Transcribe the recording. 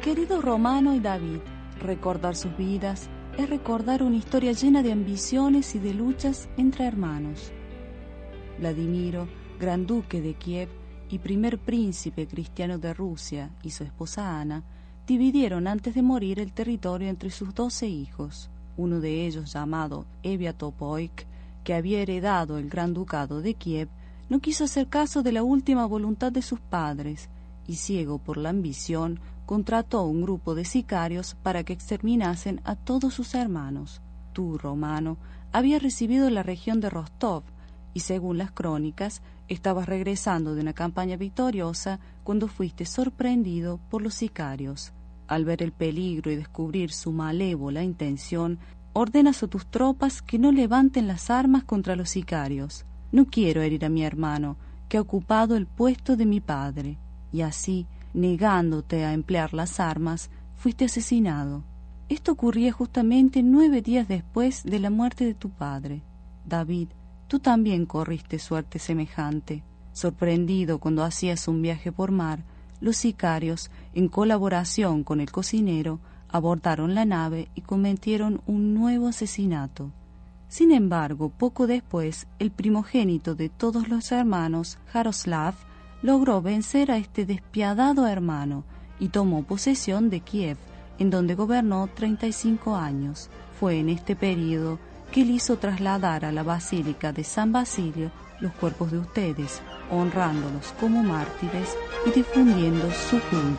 Querido Romano y David, recordar sus vidas es recordar una historia llena de ambiciones y de luchas entre hermanos. Vladimiro, gran duque de Kiev y primer príncipe cristiano de Rusia, y su esposa Ana, dividieron antes de morir el territorio entre sus 12 hijos. Uno de ellos, llamado Eviatopoik, que había heredado el gran ducado de Kiev, no quiso hacer caso de la última voluntad de sus padres, y ciego por la ambición, contrató a un grupo de sicarios para que exterminasen a todos sus hermanos. Tú, Romano, habías recibido la región de Rostov, y según las crónicas, estabas regresando de una campaña victoriosa cuando fuiste sorprendido por los sicarios. Al ver el peligro y descubrir su malévola intención, ordenas a tus tropas que no levanten las armas contra los sicarios. No quiero herir a mi hermano, que ha ocupado el puesto de mi padre. Y así, negándote a emplear las armas, fuiste asesinado. Esto ocurría justamente 9 días después de la muerte de tu padre. David, tú también corriste suerte semejante. Sorprendido cuando hacías un viaje por mar, los sicarios, en colaboración con el cocinero, abordaron la nave y cometieron un nuevo asesinato. Sin embargo, poco después, el primogénito de todos los hermanos, Jaroslav, logró vencer a este despiadado hermano y tomó posesión de Kiev, en donde gobernó 35 años. Fue en este período que él hizo trasladar a la Basílica de San Basilio los cuerpos de ustedes, honrándolos como mártires y difundiendo su culto.